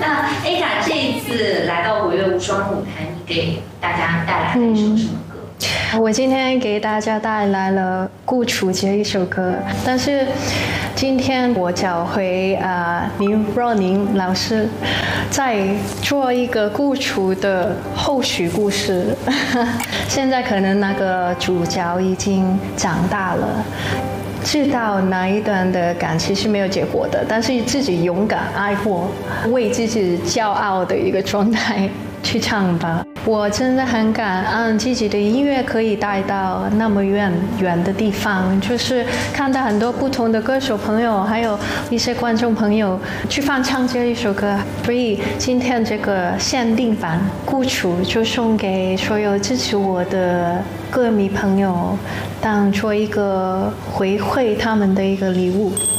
那 Ada 这一次来到国乐无双舞台，你给大家带来了一首什么歌？ 我今天给大家带来了《顾楚》这一首歌，但是今天我找回林若宁老师，在做一个顾楚的后续故事。现在可能那个主角已经长大了，知道哪一段的感情是没有结果的，但是自己勇敢爱过，为自己骄傲的一个状态去唱吧。我真的很感恩自己的音乐可以带到那么远的地方，就是看到很多不同的歌手朋友，还有一些观众朋友去翻唱这一首歌，所以今天这个限定版《顾楚》就送给所有支持我的歌迷朋友，当做一个回馈他们的一个礼物。